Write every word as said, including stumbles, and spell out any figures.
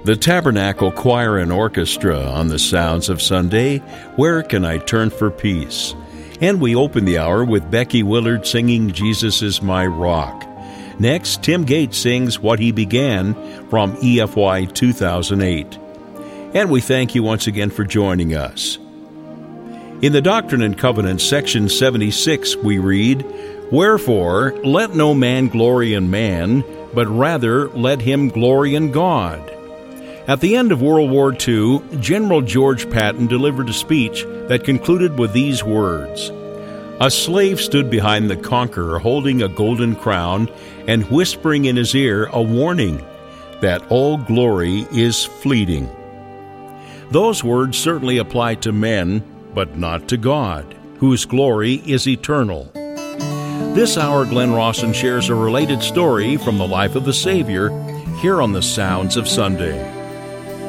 The Tabernacle Choir and Orchestra on the Sounds of Sunday, Where Can I Turn for Peace? And we open the hour with Becky Willard singing Jesus is My Rock. Next, Tim Gates sings What He Began from E F Y two thousand eight. And we thank you once again for joining us. In the Doctrine and Covenants, section seventy-six, we read, Wherefore, let no man glory in man, but rather let him glory in God. At the end of World War Two, General George Patton delivered a speech that concluded with these words, A slave stood behind the conqueror holding a golden crown and whispering in his ear a warning that all glory is fleeting. Those words certainly apply to men, but not to God, whose glory is eternal. This hour, Glenn Rawson shares a related story from the life of the Savior here on the Sounds of Sunday.